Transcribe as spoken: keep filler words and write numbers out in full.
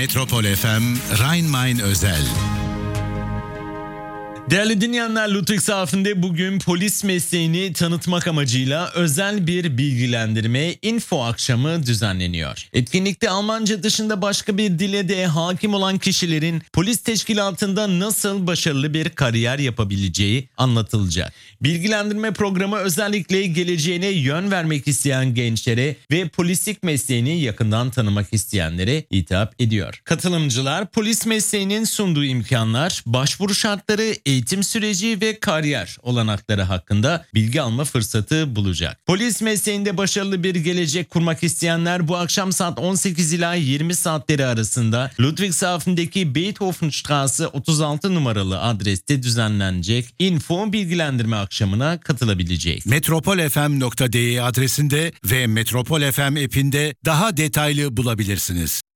Metropol F M Rhein-Main özel. Değerli dinleyenler, Ludwigshafen'de bugün polis mesleğini tanıtmak amacıyla özel bir bilgilendirme info akşamı düzenleniyor. Etkinlikte Almanca dışında başka bir dile de hakim olan kişilerin polis teşkilatında nasıl başarılı bir kariyer yapabileceği anlatılacak. Bilgilendirme programı özellikle geleceğine yön vermek isteyen gençlere ve polislik mesleğini yakından tanımak isteyenlere hitap ediyor. Katılımcılar polis mesleğinin sunduğu imkanlar, başvuru şartları, eğitim süreci ve kariyer olanakları hakkında bilgi alma fırsatı bulacak. Polis mesleğinde başarılı bir gelecek kurmak isteyenler bu akşam saat on sekiz ila yirmi saatleri arasında Ludwigshafen'deki Beethovenstraße otuz altı numaralı adreste düzenlenecek info bilgilendirme akşamına katılabilecek. metropolfm nokta de adresinde ve Metropol F M app'inde daha detaylı bulabilirsiniz.